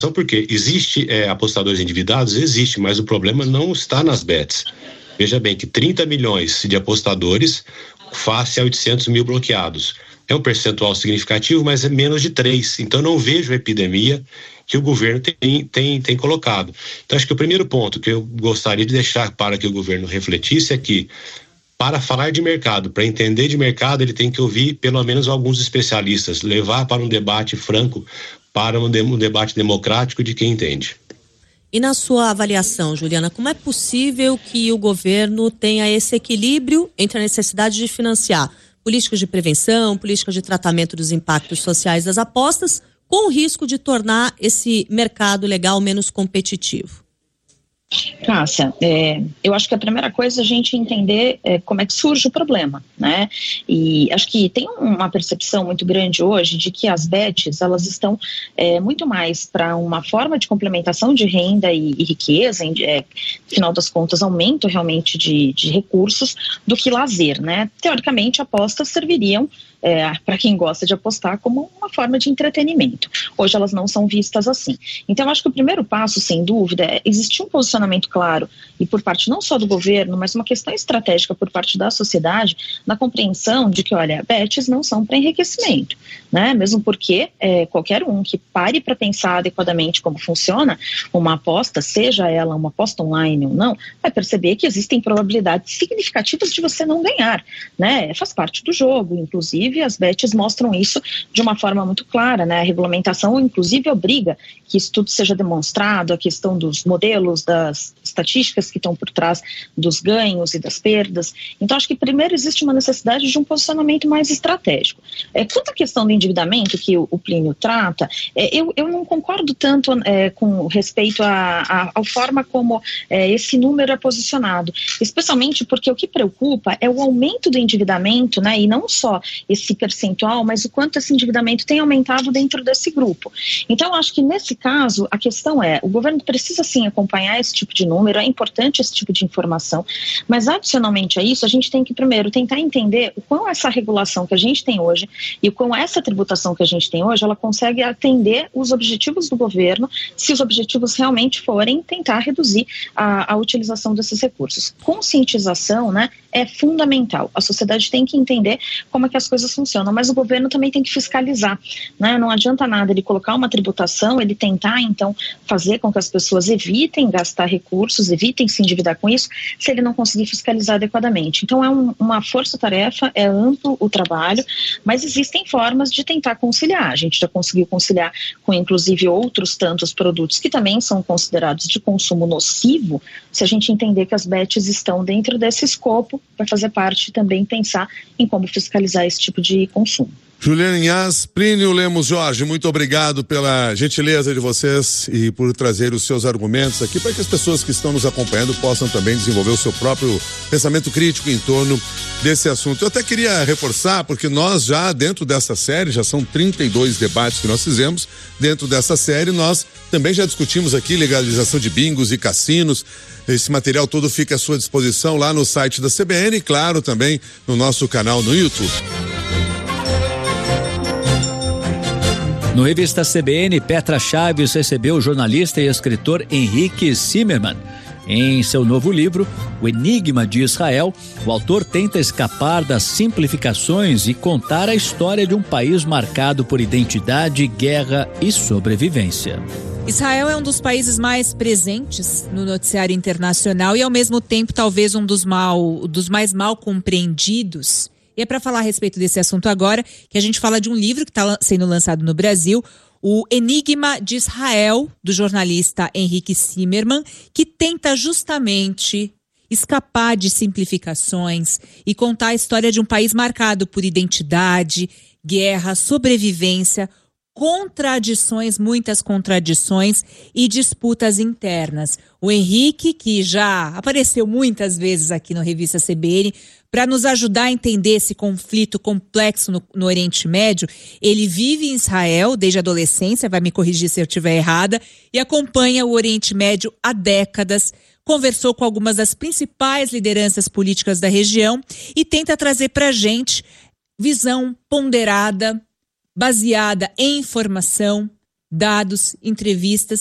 porque existe apostadores endividados? Existe, mas o problema não está nas bets. Veja bem que 30 milhões de apostadores face a 800 mil bloqueados. É um percentual significativo, mas é menos de 3. Então, não vejo a epidemia que o governo tem colocado. Então, acho que o primeiro ponto que eu gostaria de deixar para que o governo refletisse é que, para falar de mercado, para entender de mercado, ele tem que ouvir pelo menos alguns especialistas, levar para um debate franco, para um debate democrático de quem entende. E na sua avaliação, Juliana, como é possível que o governo tenha esse equilíbrio entre a necessidade de financiar políticas de prevenção, políticas de tratamento dos impactos sociais das apostas, com o risco de tornar esse mercado legal menos competitivo? Cássia, eu acho que a primeira coisa é a gente entender como é que surge o problema, né? E acho que tem uma percepção muito grande hoje de que as bets, elas estão muito mais para uma forma de complementação de renda e riqueza, no final das contas, aumento realmente de recursos, do que lazer, né? Teoricamente, apostas serviriam para quem gosta de apostar como uma forma de entretenimento. Hoje elas não são vistas assim. Então eu acho que o primeiro passo, sem dúvida, é existir um posicionamento claro e por parte não só do governo, mas uma questão estratégica por parte da sociedade na compreensão de que, olha, bets não são para enriquecimento, né? Mesmo porque qualquer um que pare para pensar adequadamente como funciona uma aposta, seja ela uma aposta online ou não, vai perceber que existem probabilidades significativas de você não ganhar, né? Faz parte do jogo, inclusive as bets mostram isso de uma forma muito clara, né? A regulamentação, inclusive, obriga que isso tudo seja demonstrado, a questão dos modelos, das estatísticas que estão por trás dos ganhos e das perdas. Então, acho que primeiro existe uma necessidade de um posicionamento mais estratégico. Quanto à questão do endividamento que o Plínio trata, eu não concordo tanto com respeito à forma como esse número é posicionado, especialmente porque o que preocupa é o aumento do endividamento, né? E não só esse percentual, mas o quanto esse endividamento tem aumentado dentro desse grupo. Então, acho que nesse caso, a questão o governo precisa sim acompanhar esse tipo de número, é importante esse tipo de informação, mas adicionalmente a isso, a gente tem que primeiro tentar entender o quão essa regulação que a gente tem hoje e o quão essa tributação que a gente tem hoje, ela consegue atender os objetivos do governo, se os objetivos realmente forem tentar reduzir a utilização desses recursos. Conscientização, né, é fundamental. A sociedade tem que entender como é que as coisas funcionam, mas o governo também tem que fiscalizar, né? Não adianta nada ele colocar uma tributação, ele tentar então fazer com que as pessoas evitem gastar recursos, evitem se endividar com isso, se ele não conseguir fiscalizar adequadamente. Então é uma força-tarefa, é amplo o trabalho, mas existem formas de tentar conciliar. A gente já conseguiu conciliar com inclusive outros tantos produtos que também são considerados de consumo nocivo, se a gente entender que as bets estão dentro desse escopo, vai fazer parte também pensar em como fiscalizar esse tipo de consumo. Juliana Inhas, Plínio Lemos Jorge, muito obrigado pela gentileza de vocês e por trazer os seus argumentos aqui para que as pessoas que estão nos acompanhando possam também desenvolver o seu próprio pensamento crítico em torno desse assunto. Eu até queria reforçar, porque nós já dentro dessa série, já são 32 debates que nós fizemos, dentro dessa série nós também já discutimos aqui legalização de bingos e cassinos. Esse material todo fica à sua disposição lá no site da CBN e claro também no nosso canal no YouTube. No Revista CBN, Petra Chaves recebeu o jornalista e escritor Henrique Zimmermann. Em seu novo livro, O Enigma de Israel, o autor tenta escapar das simplificações e contar a história de um país marcado por identidade, guerra e sobrevivência. Israel é um dos países mais presentes no noticiário internacional e, ao mesmo tempo, talvez um dos mais mal compreendidos. E é para falar a respeito desse assunto agora que a gente fala de um livro que está sendo lançado no Brasil, O Enigma de Israel, do jornalista Henrique Zimmermann, que tenta justamente escapar de simplificações e contar a história de um país marcado por identidade, guerra, sobrevivência, contradições, muitas contradições e disputas internas. O Henrique, que já apareceu muitas vezes aqui no Revista CBN, para nos ajudar a entender esse conflito complexo no Oriente Médio, ele vive em Israel desde a adolescência, vai me corrigir se eu estiver errada, e acompanha o Oriente Médio há décadas, conversou com algumas das principais lideranças políticas da região e tenta trazer para a gente visão ponderada, baseada em informação, dados, entrevistas